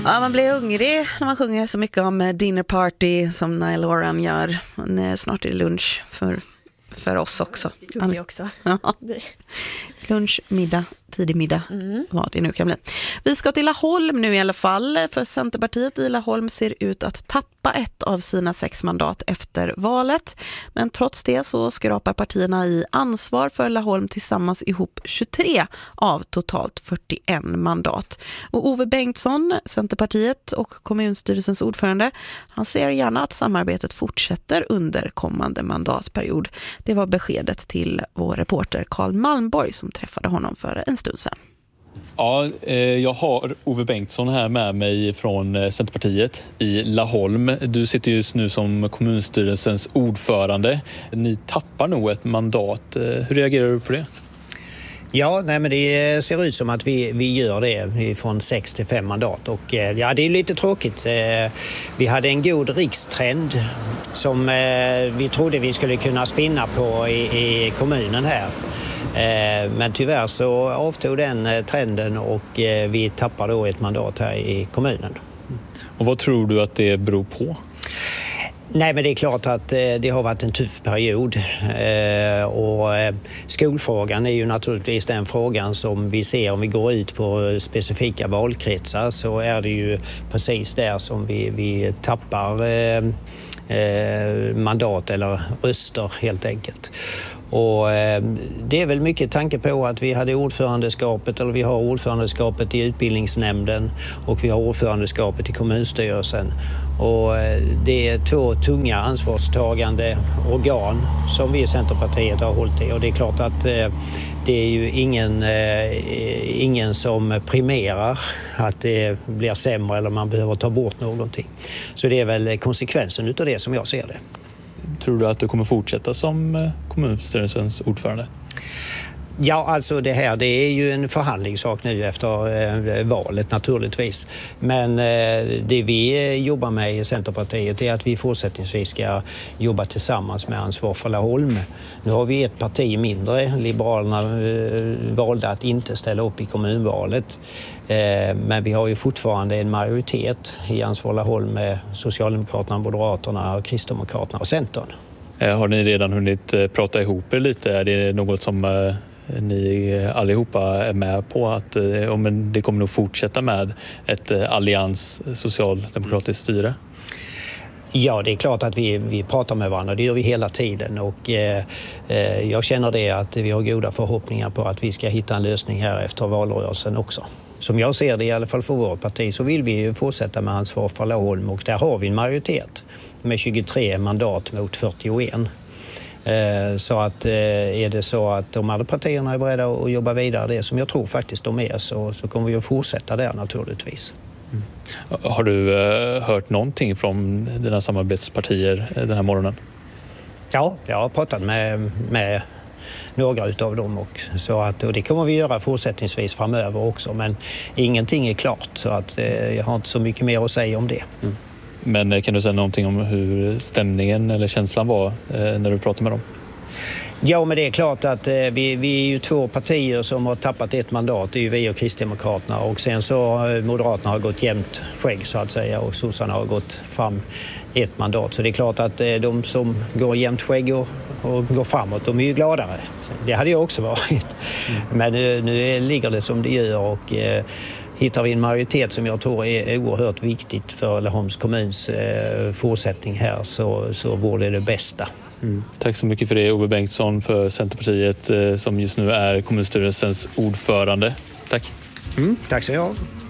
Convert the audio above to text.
Ja, man blir hungrig när man sjunger så mycket om dinner party som Niall Horan gör. Men snart är det lunch för oss också. Vi också. Ja. Lunch, middag, tidig middag, vad det nu kan bli. Vi ska till Laholm nu i alla fall, för Centerpartiet i Laholm ser ut att tappa ett av sina 6 mandat efter valet. Men trots det så skrapar partierna i ansvar för Laholm tillsammans ihop 23 av totalt 41 mandat. Och Ove Bengtsson, Centerpartiet och kommunstyrelsens ordförande, han ser gärna att samarbetet fortsätter under kommande mandatperiod. Det var beskedet till vår reporter Carl Malmborg som träffade honom för en stund sedan. Ja, jag har Ove Bengtsson här med mig från Centerpartiet i Laholm. Du sitter just nu som kommunstyrelsens ordförande. Ni tappar nog ett mandat. Hur reagerar du på det? Ja, men det ser ut som att vi gör det från 6 till 5 mandat. Och ja, det är lite tråkigt. Vi hade en god rikstrend som vi trodde vi skulle kunna spinna på i kommunen här. Men tyvärr så avtog den trenden och vi tappar då ett mandat här i kommunen. Och vad tror du att det beror på? Nej, men det är klart att det har varit en tuff period och skolfrågan är ju naturligtvis den frågan som vi ser om vi går ut på specifika valkretsar, så är det ju precis där som vi tappar mandat eller röster helt enkelt. Och det är väl mycket tanke på att vi hade ordförandeskapet, eller vi har ordförandeskapet i utbildningsnämnden och vi har ordförandeskapet i kommunstyrelsen. Och det är 2 tunga ansvarstagande organ som vi i Centerpartiet har hållit i. Och det är klart att det är ju ingen som primerar att det blir sämre eller man behöver ta bort någonting. Så det är väl konsekvensen utav det som jag ser det. Tror du att du kommer fortsätta som kommunstyrelsens ordförande? Ja, alltså det är ju en förhandlingssak nu efter valet naturligtvis. Men det vi jobbar med i Centerpartiet är att vi fortsättningsvis ska jobba tillsammans med ansvar för Laholm. Nu har vi ett parti mindre. Liberalerna valde att inte ställa upp i kommunvalet. Men vi har ju fortfarande en majoritet i ansvar Laholm med Socialdemokraterna, Moderaterna, Kristdemokraterna och Centern. Har ni redan hunnit prata ihop er lite? Är det något som ni allihopa är med på att det kommer nog fortsätta med ett allians socialdemokratiskt styre? Ja, det är klart att vi pratar med varandra, det gör vi hela tiden och jag känner det att vi har goda förhoppningar på att vi ska hitta en lösning här efter valrörelsen också. Som jag ser det i alla fall för vårt parti så vill vi ju fortsätta med ansvar för Laholm och där har vi en majoritet med 23 mandat mot 41. Så att är det så att de andra partierna är beredda att jobba vidare det som jag tror faktiskt de är så kommer vi att fortsätta där naturligtvis. Mm. Har du hört någonting från dina samarbetspartier den här morgonen? Ja, jag har pratat med några utav dem och det kommer vi göra fortsättningsvis framöver också, men ingenting är klart så att jag har inte så mycket mer att säga om det. Mm. Men kan du säga någonting om hur stämningen eller känslan var när du pratade med dem? Ja, men det är klart att vi är ju 2 partier som har tappat ett mandat. Det är ju vi och Kristdemokraterna och sen så Moderaterna har gått jämnt skägg så att säga och sossarna har gått fram ett mandat. Så det är klart att de som går jämnt skägg och går framåt, de är ju gladare. Det hade jag också varit. Men nu ligger det som det gör och hittar vi en majoritet som jag tror är oerhört viktigt för Laholms kommuns fortsättning här så vore det bästa. Mm. Tack så mycket för det, Ove Bengtsson för Centerpartiet som just nu är kommunstyrelsens ordförande. Tack. Tack så mycket.